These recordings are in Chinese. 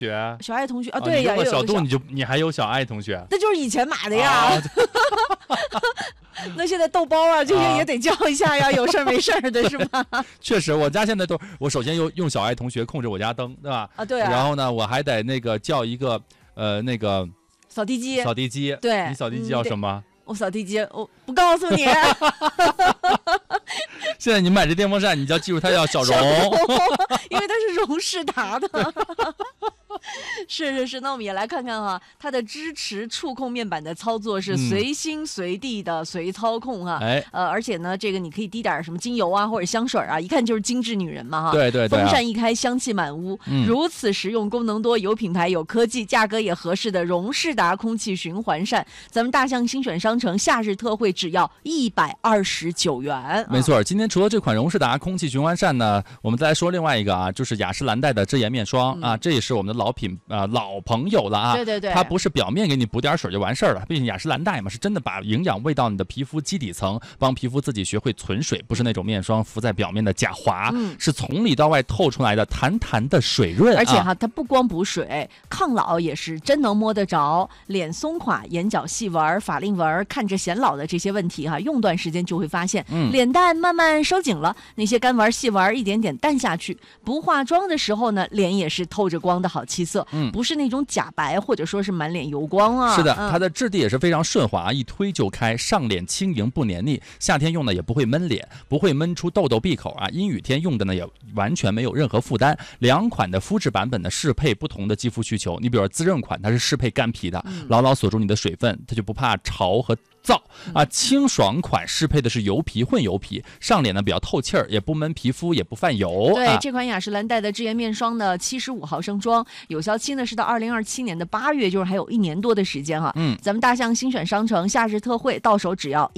学， 小爱同学啊，对呀， 小度你还有小爱同学， 那就是以前买的呀。那现在豆包啊这些也得叫一下呀，有事儿没事儿的是吧？ 确实，我家现在我首先用小爱同学控制我家灯，对吧？ 啊，对啊。 然后呢，我还得那个叫一个那个扫地机。 扫地机， 对， 你扫地机叫什么？ 我扫地机，我不告诉你。 现在你买这电风扇，你就要记住它叫小荣， 因为它是荣仕达的。是，那我们也来看看哈，它的支持触控面板的操作是随心随地的随操控哈。而且呢，这个你可以滴点什么精油啊或者香水啊，一看就是精致女人嘛哈。 对。 风扇一开，香气满屋，如此实用，功能多，有品牌，有科技，价格也合适的荣仕达空气循环扇，咱们大象新选商城夏日特惠只要129元。 没错，今天除了这款荣仕达空气循环扇呢，我们再来说另外一个啊，就是雅诗兰黛的遮颜面霜啊，这也是我们的老朋友了啊。 对。 它不是表面给你补点水就完事儿了，毕竟雅诗兰黛嘛，是真的把营养喂到你的皮肤基底层，帮皮肤自己学会存水，不是那种面霜浮在表面的假滑，是从里到外透出来的弹弹的水润。 而且哈，它不光补水，抗老也是真能摸得着。脸松垮、眼角细纹、法令纹，看着显老的这些问题哈，用段时间就会发现，脸蛋慢慢收紧了，那些干纹细纹一点点淡下去。不化妆的时候呢，脸也是透着光的好气色，不是那种假白或者说是满脸油光啊。 是的，它的质地也是非常顺滑，一推就开，上脸轻盈不黏腻，夏天用的也不会闷脸，不会闷出痘痘闭口啊。阴雨天用的呢也完全没有任何负担。两款的肤质版本呢适配不同的肌肤需求，你比如说滋润款，它是适配干皮的，牢牢锁住你的水分，它就不怕潮和燥啊。清爽款适配的是油皮混油皮，上脸呢比较透气儿，也不闷皮肤，也不泛油。 对，这款雅诗兰黛的遮颜面霜呢，75毫升装，有效期呢是到2027年的8月，就是还有1年多的时间哈。咱们大象新选商城夏日特惠，到手只要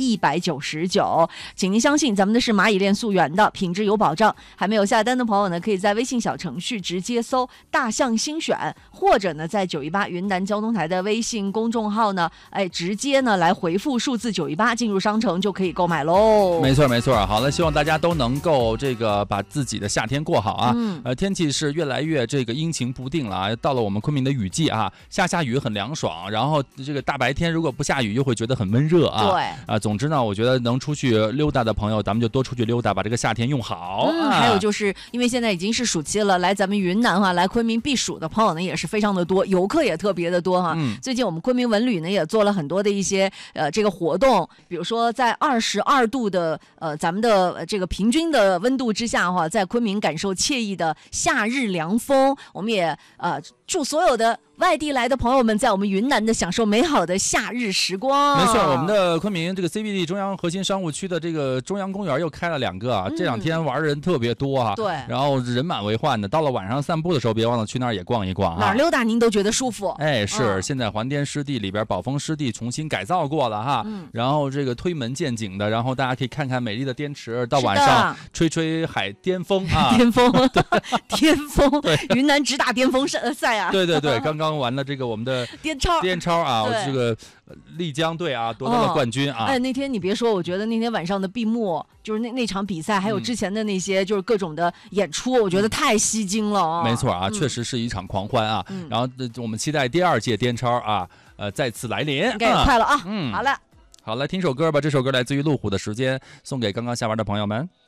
199，请您相信咱们的是蚂蚁链溯源的，品质有保障。还没有下单的朋友呢，可以在微信小程序直接搜大象新选，或者呢在918云南交通台的微信公众号呢，直接呢来回复数字918进入商城就可以购买喽。 没错。好了，希望大家都能够这个把自己的夏天过好啊。天气是越来越这个阴晴不定了啊，到了我们昆明的雨季啊，下雨很凉爽，然后这个大白天如果不下雨又会觉得很闷热啊。 对啊，总之呢，我觉得能出去溜达的朋友，咱们就多出去溜达，把这个夏天用好。 还有就是因为现在已经是暑期了，来咱们云南哈，来昆明避暑的朋友呢也是非常的多，游客也特别的多哈。最近我们昆明文旅呢也做了很多的一些这个活动，比如说在22度的咱们的这个平均的温度之下哈，在昆明感受惬意的夏日凉风。我们也祝所有的外地来的朋友们在我们云南的享受美好的夏日时光。 没错，我们的昆明这个 CBD 中央核心商务区的这个中央公园又开了2个啊，这2天玩的人特别多啊。 对， 然后人满为患的，到了晚上散步的时候，别忘了去那儿也逛一逛啊。 哪儿溜达您都觉得舒服。 是，现在环滇湿地里边宝丰湿地重新改造过了哈，然后这个推门见景的，然后大家可以看看美丽的滇池，到晚上吹海巅峰啊。 巅峰，云南直打巅峰赛啊。 对，刚刚完了这个我们的滇超啊，这个丽江队啊夺得了冠军啊。 那天你别说，我觉得那天晚上的闭幕就是那场比赛，还有之前的那些就是各种的演出，我觉得太吸睛了。 没错啊，确实是一场狂欢啊。然后我们期待第2届滇超啊，再次来临。 应该也快了啊。好了， 好，来听首歌吧。这首歌来自于路虎的时间，送给刚刚下班的朋友们。